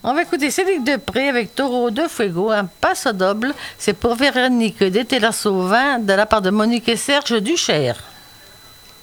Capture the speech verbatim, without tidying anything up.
On va écouter Cédric Depré avec Taureau de Fuego, un passo double. C'est pour Véronique Détella-Sauvin de la part de Monique et Serge Duchère.